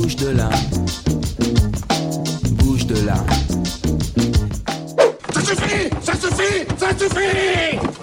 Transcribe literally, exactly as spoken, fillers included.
bouge de là, bouge de là. Ça suffit, ça suffit, ça suffit.